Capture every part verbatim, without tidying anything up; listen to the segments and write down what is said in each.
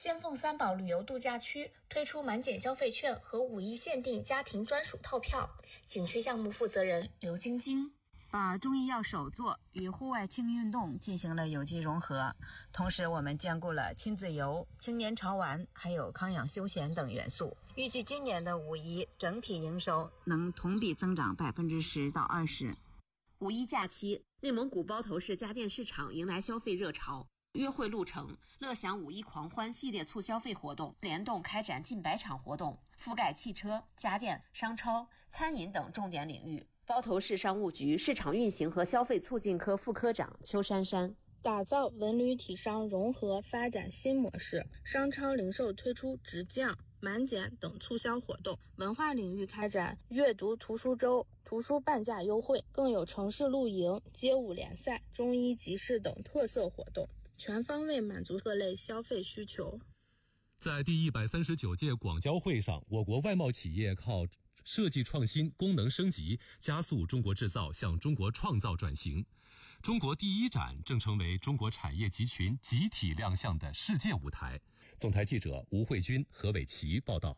先锋三宝旅游度假区推出满减消费券和五一限定家庭专属套票。景区项目负责人刘晶晶把中医药手作与户外轻运动进行了有机融合，同时我们兼顾了亲子游、青年潮玩还有康养休闲等元素。预计今年的五一整体营收能同比增长百分之十到二十。 五一假期，内蒙古包头市家电市场迎来消费热潮。约会路程、乐享五一狂欢系列促消费活动联动开展近百场活动，覆盖汽车、家电、商超、餐饮等重点领域。包头市商务局市场运行和消费促进科副科长邱珊珊， 打造文旅体商融合发展新模式，商超零售推出直降、满减等促销活动，文化领域开展阅读图书周、图书半价优惠，更有城市露营、街舞联赛、中医集市等特色活动，全方位满足各类消费需求。 在第一百三十九届广交会上，我国外贸企业靠设计创新、功能升级，加速中国制造向中国创造转型。中国第一展正成为中国产业集群集体亮相的世界舞台。总台记者吴慧君、何伟奇报道。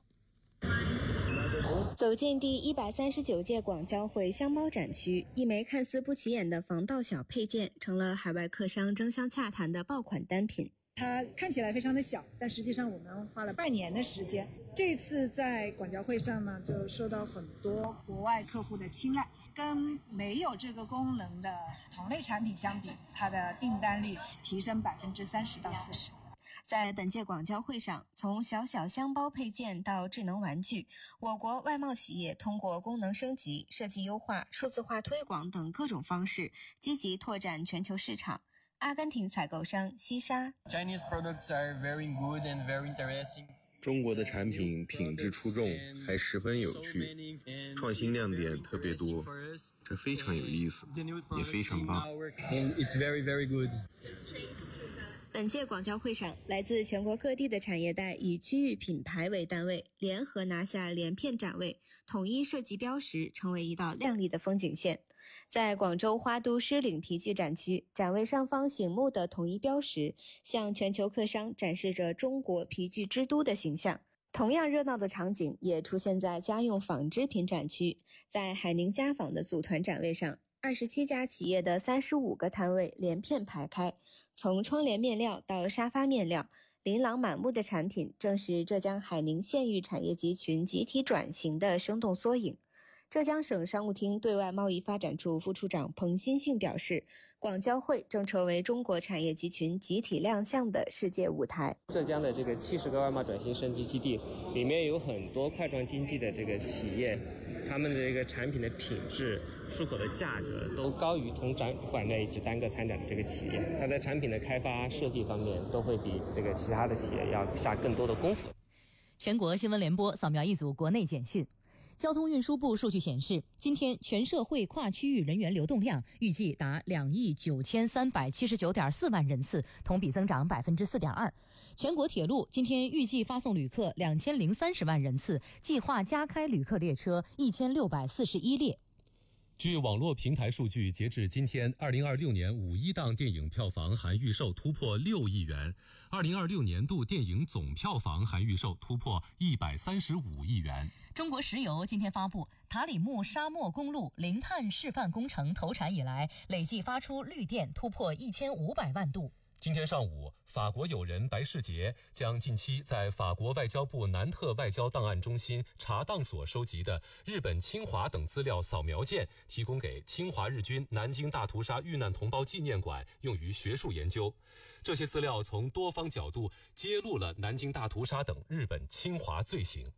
走进第一百三十九届广交会箱包展区，一枚看似不起眼的防盗小配件成了海外客商争相洽谈的爆款单品。 它看起来非常的小，但实际上我们花了半年的时间。这次在广交会上呢，就受到很多国外客户的青睐，跟没有这个功能的同类产品相比，它的订单率提升百分之三十到四十。 在本届广交会上，从小小箱包配件到智能玩具，我国外贸企业通过功能升级、设计优化、数字化推广等各种方式，积极拓展全球市场。阿根廷采购商西沙 Chinese products are very good and very interesting. 中国的产品品质出众，还十分有趣，创新亮点特别多，这非常有意思，也非常棒。 And it's very, very good. 本届广交会上，来自全国各地的产业带以区域品牌为单位，联合拿下连片展位，统一设计标识，成为一道亮丽的风景线。在广州花都狮岭皮具展区，展位上方醒目的统一标识，向全球客商展示着中国皮具之都的形象。同样热闹的场景也出现在家用纺织品展区，在海宁家纺的组团展位上，二十七家企业的三十五个摊位连片排开，从窗帘面料到沙发面料，琳琅满目的产品正是浙江海宁县域产业集群集体转型的生动缩影。浙江省商务厅对外贸易发展处副处长彭新信表示，广交会正成为中国产业集群集体亮相的世界舞台。 浙江的这个七十个外贸转型升级基地里面有很多块状经济的这个企业，他们的这个产品的品质、出口的价格都高于同展馆内只单个参展的这个企业，它在产品的开发设计方面都会比这个其他的企业要下更多的功夫。 全国新闻联播扫描一组国内简讯。交通运输部数据显示，今天全社会跨区域人员流动量预计达两亿九千三百七十九点四万人次，同比增长百分之四点二。全国铁路今天预计发送旅客两千零三十万人次，计划加开旅客列车一千六百四十一列。 据网络平台数据，截至今天，二零二六年五一档电影票房含预售突破六亿元，二零二六年度电影总票房含预售突破一百三十五亿元。 中国石油今天发布，塔里木沙漠公路零碳示范工程投产以来，累计发出绿电突破一千五百万度。 今天上午，法国友人白世杰将近期在法国外交部南特外交档案中心查档所收集的日本侵华等资料扫描件提供给侵华日军南京大屠杀遇难同胞纪念馆，用于学术研究。这些资料从多方角度揭露了南京大屠杀等日本侵华罪行。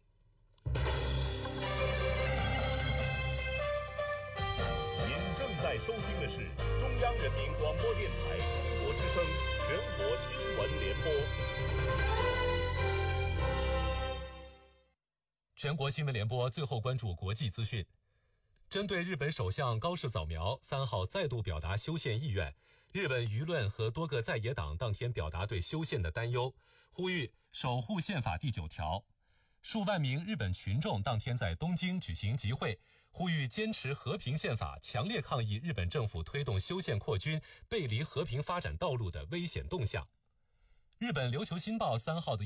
您正在收听的是中央人民广播电台中国之声全国新闻联播。 全国新闻联播最后关注国际资讯。针对日本首相高市早苗三号再度表达修宪意愿，日本舆论和多个在野党当天表达对修宪的担忧，呼吁守护宪法第九条。数万名日本群众当天在东京举行集会，呼吁坚持和平宪法，强烈抗议日本政府推动修宪扩军、背离和平发展道路的危险动向。日本琉球新报三号的